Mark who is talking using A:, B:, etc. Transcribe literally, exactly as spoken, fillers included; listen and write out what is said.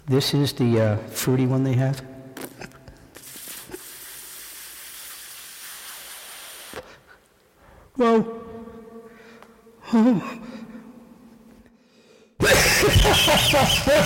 A: This is the uh, fruity one they have. Well, oh.